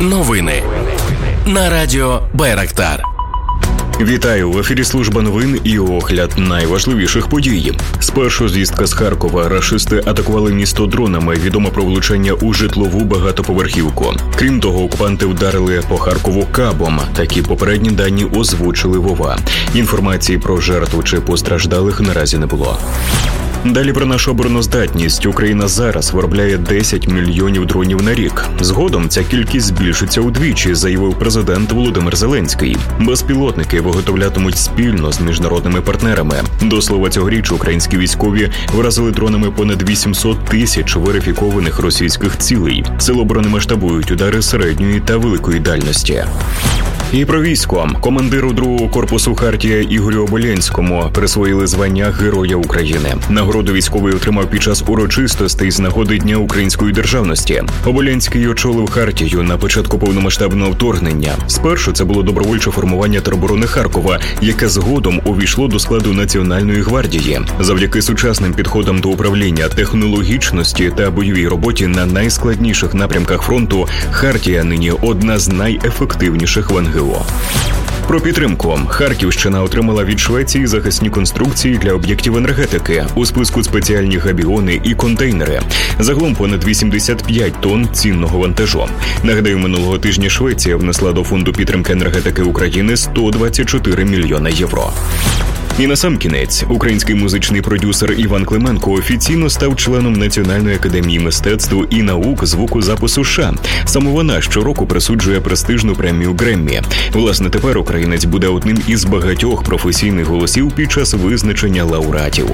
Новини на радіо Байрактар. Вітаю! В ефірі служба новин і огляд найважливіших подій. Спершу звістка з Харкова. Рашисти атакували місто дронами. Відомо про влучання у житлову багатоповерхівку. Крім того, окупанти вдарили по Харкову кабом. Такі попередні дані озвучили Вова. Інформації про жертву чи постраждалих наразі не було. Далі про нашу обороноздатність. Україна зараз виробляє 10 мільйонів дронів на рік. Згодом ця кількість збільшиться удвічі, заявив президент Володимир Зеленський. Безпілотники виготовлятимуть спільно з міжнародними партнерами. До слова, цьогоріч українські військові вразили дронами понад 800 тисяч верифікованих російських цілей. Сили оборони масштабують удари середньої та великої дальності. І про військо. Командиру 2-го корпусу «Хартія» Ігорю Оболєнському присвоїли звання Героя України. Нагороду військовий отримав під час урочистостей з нагоди Дня української державності. Оболєнський очолив «Хартію» на початку повномасштабного вторгнення. Спершу це було добровольче формування тероборони Харкова, яке згодом увійшло до складу Національної гвардії. Завдяки сучасним підходам до управління, технологічності та бойовій роботі на найскладніших напрямках фронту, «Хартія» нині одна з найефективніших в НГО. Про підтримку. Харківщина отримала від Швеції захисні конструкції для об'єктів енергетики. У списку спеціальні габіони і контейнери. Загалом понад 85 тонн цінного вантажу. Нагадаю, минулого тижня Швеція внесла до Фонду підтримки енергетики України 124 мільйона євро. І насамкінець, український музичний продюсер Іван Клименко офіційно став членом Національної академії мистецтв і наук звукозапису США. Саме вона щороку присуджує престижну премію Греммі. Власне, тепер українець буде одним із багатьох професійних голосів під час визначення лауреатів.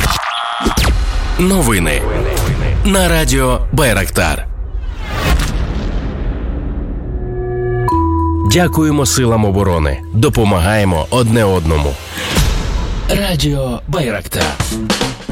Новини на радіо Байрактар. Дякуємо силам оборони. Допомагаємо одне одному. Радіо Байрактар.